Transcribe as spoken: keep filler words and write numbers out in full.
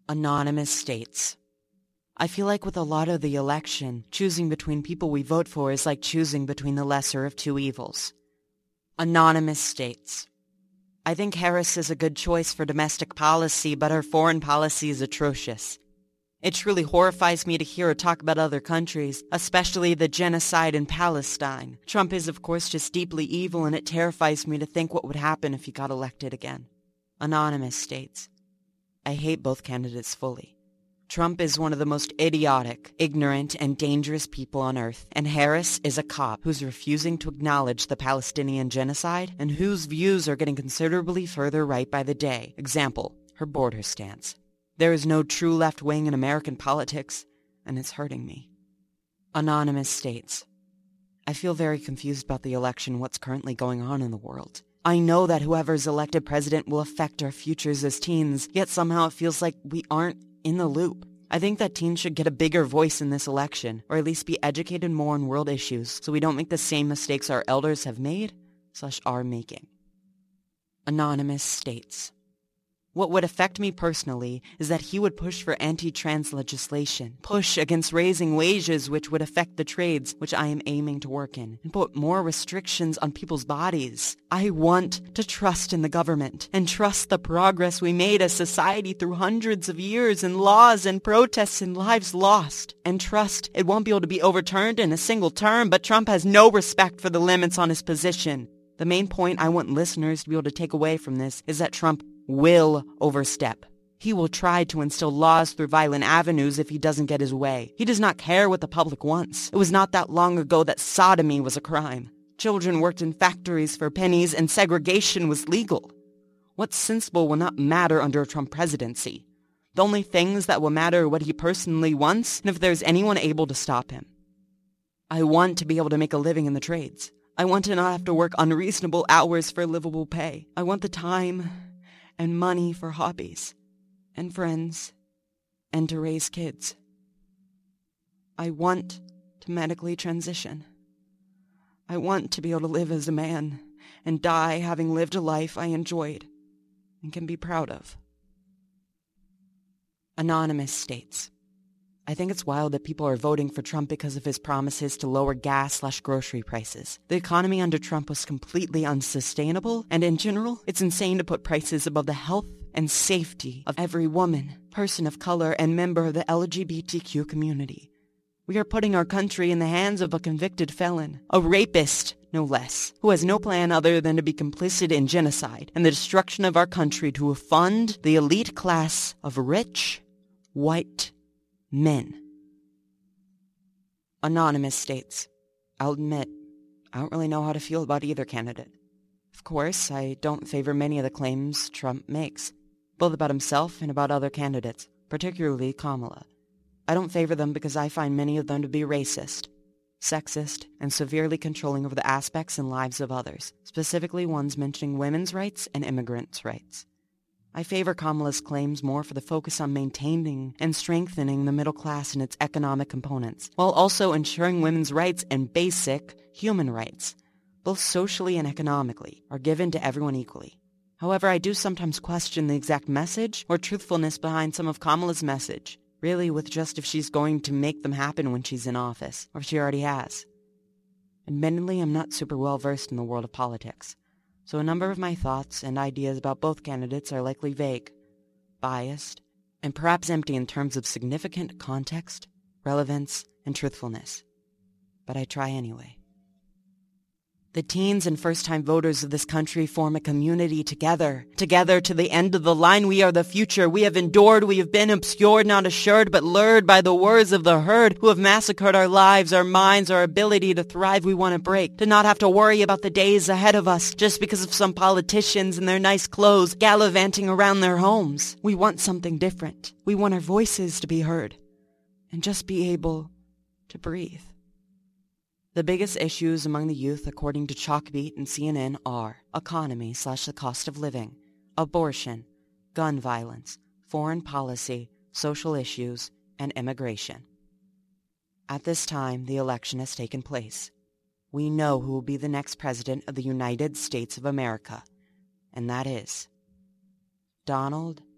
Anonymous states, I feel like with a lot of the election, choosing between people we vote for is like choosing between the lesser of two evils. Anonymous states, I think Harris is a good choice for domestic policy, but her foreign policy is atrocious. It truly horrifies me to hear her talk about other countries, especially the genocide in Palestine. Trump is, of course, just deeply evil, and it terrifies me to think what would happen if he got elected again. Anonymous states, I hate both candidates fully. Trump is one of the most idiotic, ignorant, and dangerous people on earth, and Harris is a cop who's refusing to acknowledge the Palestinian genocide and whose views are getting considerably further right by the day. Example, her border stance. There is no true left wing in American politics, and it's hurting me. Anonymous states, I feel very confused about the election and what's currently going on in the world. I know that whoever's elected president will affect our futures as teens, yet somehow it feels like we aren't in the loop. I think that teens should get a bigger voice in this election, or at least be educated more on world issues, so we don't make the same mistakes our elders have made, slash are making. Anonymous states, what would affect me personally is that he would push for anti-trans legislation, push against raising wages which would affect the trades which I am aiming to work in, and put more restrictions on people's bodies. I want to trust in the government and trust the progress we made as society through hundreds of years and laws and protests and lives lost, and trust it won't be able to be overturned in a single term, but Trump has no respect for the limits on his position. The main point I want listeners to be able to take away from this is that Trump will overstep. He will try to instill laws through violent avenues if he doesn't get his way. He does not care what the public wants. It was not that long ago that sodomy was a crime. Children worked in factories for pennies and segregation was legal. What's sensible will not matter under a Trump presidency. The only things that will matter are what he personally wants and if there's anyone able to stop him. I want to be able to make a living in the trades. I want to not have to work unreasonable hours for livable pay. I want the time and money for hobbies, and friends, and to raise kids. I want to medically transition. I want to be able to live as a man and die having lived a life I enjoyed and can be proud of. Anonymous states, I think it's wild that people are voting for Trump because of his promises to lower gas slash grocery prices. The economy under Trump was completely unsustainable, and in general, it's insane to put prices above the health and safety of every woman, person of color, and member of the L G B T Q community. We are putting our country in the hands of a convicted felon, a rapist, no less, who has no plan other than to be complicit in genocide and the destruction of our country to fund the elite class of rich, white men. Anonymous states, I'll admit, I don't really know how to feel about either candidate. Of course, I don't favor many of the claims Trump makes, both about himself and about other candidates, particularly Kamala. I don't favor them because I find many of them to be racist, sexist, and severely controlling over the aspects and lives of others, specifically ones mentioning women's rights and immigrants' rights. I favor Kamala's claims more for the focus on maintaining and strengthening the middle class and its economic components, while also ensuring women's rights and basic human rights, both socially and economically, are given to everyone equally. However, I do sometimes question the exact message or truthfulness behind some of Kamala's message, really with just if she's going to make them happen when she's in office, or if she already has. Admittedly, I'm not super well versed in the world of politics, so a number of my thoughts and ideas about both candidates are likely vague, biased, and perhaps empty in terms of significant context, relevance, and truthfulness. But I try anyway. The teens and first-time voters of this country form a community together. Together to the end of the line, we are the future. We have endured, we have been obscured, not assured, but lured by the words of the herd who have massacred our lives, our minds, our ability to thrive we want to break. To not have to worry about the days ahead of us just because of some politicians in their nice clothes gallivanting around their homes. We want something different. We want our voices to be heard and just be able to breathe. The biggest issues among the youth, according to Chalkbeat and C N N, are economy slash the cost of living, abortion, gun violence, foreign policy, social issues, and immigration. At this time, the election has taken place. We know who will be the next president of the United States of America, and that is Donald